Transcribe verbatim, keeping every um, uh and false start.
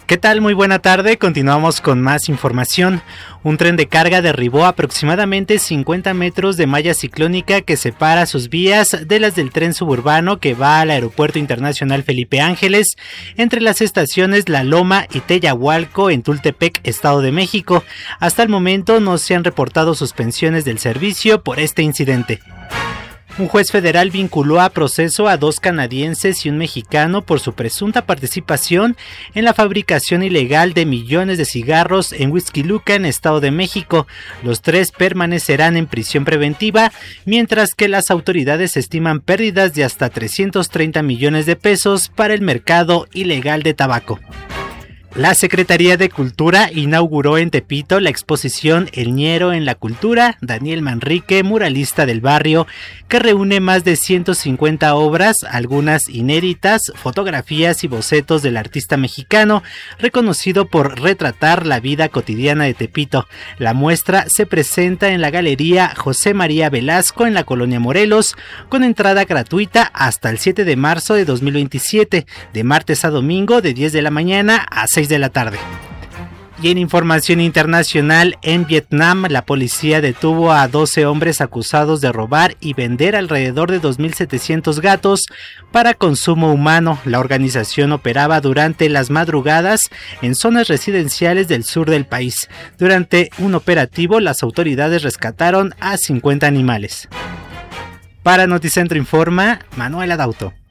¿Qué tal? Muy buena tarde, continuamos con más información. Un tren de carga derribó aproximadamente cincuenta metros de malla ciclónica que separa sus vías de las del tren suburbano que va al Aeropuerto Internacional Felipe Ángeles, entre las estaciones La Loma y Teyahualco en Tultepec, Estado de México. Hasta el momento no se han reportado suspensiones del servicio por este incidente. Un juez federal vinculó a proceso a dos canadienses y un mexicano por su presunta participación en la fabricación ilegal de millones de cigarros en Huixquilucan, en Estado de México. Los tres permanecerán en prisión preventiva, mientras que las autoridades estiman pérdidas de hasta trescientos treinta millones de pesos para el mercado ilegal de tabaco. La Secretaría de Cultura inauguró en Tepito la exposición El Ñero en la Cultura, Daniel Manrique, muralista del barrio, que reúne más de ciento cincuenta obras, algunas inéditas, fotografías y bocetos del artista mexicano, reconocido por retratar la vida cotidiana de Tepito. La muestra se presenta en la Galería José María Velasco en la Colonia Morelos, con entrada gratuita hasta el siete de marzo de dos mil veintisiete, de martes a domingo de diez de la mañana a seis de la tarde. Y en información internacional, en Vietnam, la policía detuvo a doce hombres acusados de robar y vender alrededor de dos mil setecientos gatos para consumo humano. La organización operaba durante las madrugadas en zonas residenciales del sur del país. Durante un operativo, las autoridades rescataron a cincuenta animales. Para Noticentro Informa, Manuel Adauto.